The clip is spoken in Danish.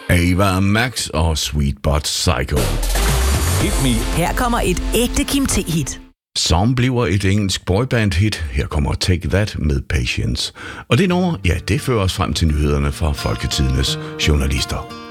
Ava Max og Sweet But Psycho. Hit me. Her kommer et ægte Kim T-hit. Som bliver et engelsk boyband-hit. Her kommer Take That med Patience. Og det nummer, ja, det fører os frem til nyhederne fra Folketidenes journalister.